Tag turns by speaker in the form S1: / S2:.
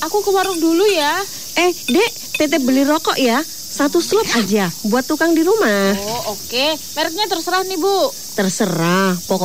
S1: aku ke warung dulu ya.
S2: Dek, Teteh beli rokok ya. 1 slop aja buat tukang di rumah.
S1: Oh, oke. Mereknya terserah nih, Bu.
S2: Terserah, pokoknya